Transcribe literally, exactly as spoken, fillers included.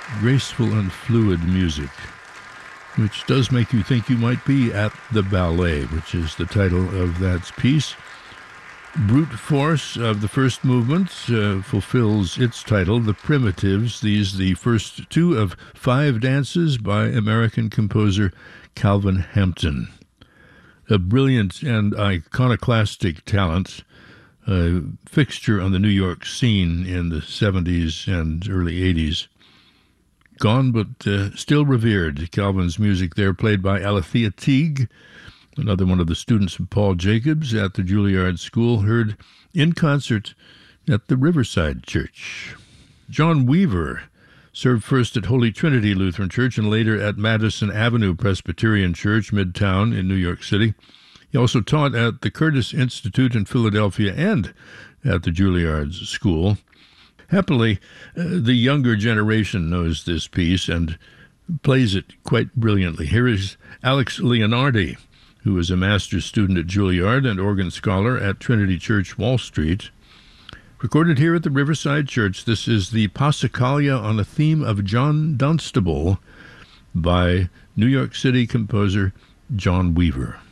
graceful and fluid music, which does make you think you might be at the ballet, which is the title of that piece. Brute Force of the first movement uh, fulfills its title, The Primitives. These the first two of five dances by American composer Calvin Hampton. A brilliant and iconoclastic talent, a fixture on the New York scene in the seventies and early eighties. Gone but uh, still revered. Calvin's music there played by Alethea Teague, another one of the students of Paul Jacobs at the Juilliard School, heard in concert at the Riverside Church. John Weaver served first at Holy Trinity Lutheran Church and later at Madison Avenue Presbyterian Church, Midtown in New York City. He also taught at the Curtis Institute in Philadelphia and at the Juilliard School. Happily, uh, the younger generation knows this piece and plays it quite brilliantly. Here is Alex Leonardi, who is a master's student at Juilliard and organ scholar at Trinity Church, Wall Street. Recorded here at the Riverside Church, this is the Passacaglia on a theme of John Dunstable by New York City composer John Weaver.